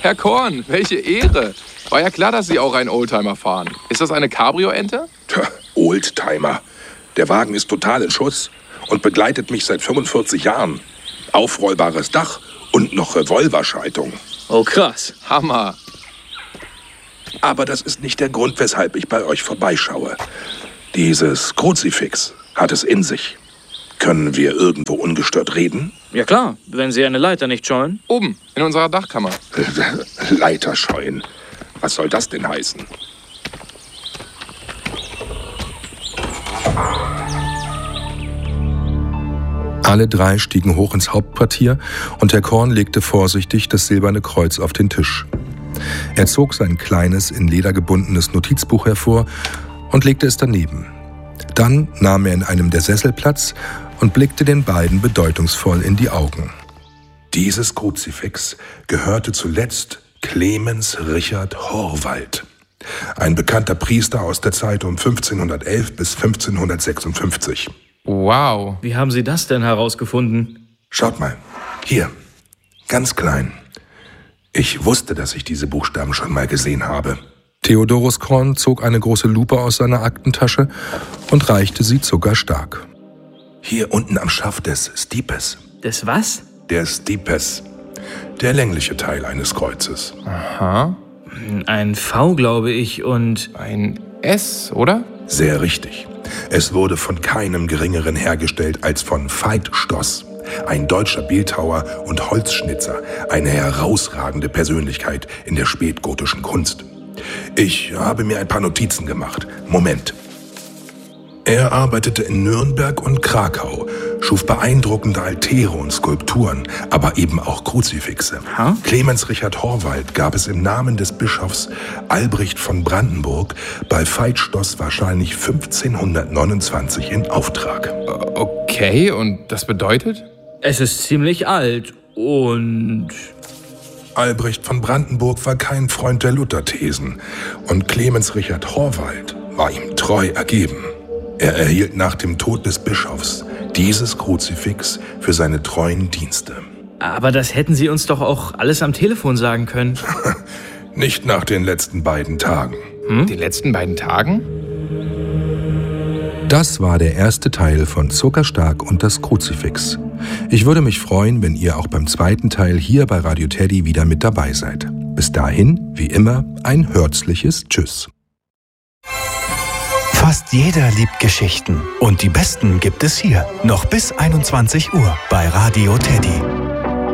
Herr Korn, welche Ehre. War ja klar, dass Sie auch einen Oldtimer fahren. Ist das eine Cabrio-Ente? Tja, Oldtimer. Der Wagen ist total in Schuss und begleitet mich seit 45 Jahren. Aufrollbares Dach und noch Revolverschaltung. Oh, krass. Hammer. Aber das ist nicht der Grund, weshalb ich bei euch vorbeischaue. Dieses Kruzifix hat es in sich. Können wir irgendwo ungestört reden? Ja klar, wenn Sie eine Leiter nicht scheuen. Oben, in unserer Dachkammer. Leiter scheuen. Was soll das denn heißen? Alle drei stiegen hoch ins Hauptquartier und Herr Korn legte vorsichtig das silberne Kreuz auf den Tisch. Er zog sein kleines, in Leder gebundenes Notizbuch hervor und legte es daneben. Dann nahm er in einem der Sessel Platz und blickte den beiden bedeutungsvoll in die Augen. Dieses Kruzifix gehörte zuletzt Clemens Richard Horvath, ein bekannter Priester aus der Zeit um 1511 bis 1556. Wow. Wie haben Sie das denn herausgefunden? Schaut mal, hier, ganz klein. Ich wusste, dass ich diese Buchstaben schon mal gesehen habe. Theodorus Korn zog eine große Lupe aus seiner Aktentasche und reichte sie Zuckerstark. Hier unten am Schaft des Stipes. Des was? Der Stipes, der längliche Teil eines Kreuzes. Aha. Ein V, glaube ich, und... Ein S, oder? Sehr richtig. Es wurde von keinem Geringeren hergestellt als von Veit Stoss, ein deutscher Bildhauer und Holzschnitzer, eine herausragende Persönlichkeit in der spätgotischen Kunst. Ich habe mir ein paar Notizen gemacht. Moment. Er arbeitete in Nürnberg und Krakau, schuf beeindruckende Altäre und Skulpturen, aber eben auch Kruzifixe. Clemens Richard Horvath gab es im Namen des Bischofs Albrecht von Brandenburg bei Veit Stoss wahrscheinlich 1529 in Auftrag. Okay, und das bedeutet? Es ist ziemlich alt und... Albrecht von Brandenburg war kein Freund der Lutherthesen und Clemens Richard Horvath war ihm treu ergeben. Er erhielt nach dem Tod des Bischofs dieses Kruzifix für seine treuen Dienste. Aber das hätten Sie uns doch auch alles am Telefon sagen können. Nicht nach den letzten beiden Tagen. Die letzten beiden Tagen? Das war der erste Teil von Zuckerstark und das Kruzifix. Ich würde mich freuen, wenn ihr auch beim zweiten Teil hier bei Radio Teddy wieder mit dabei seid. Bis dahin, wie immer, ein herzliches Tschüss. Fast jeder liebt Geschichten und die besten gibt es hier. Noch bis 21 Uhr bei Radio Teddy.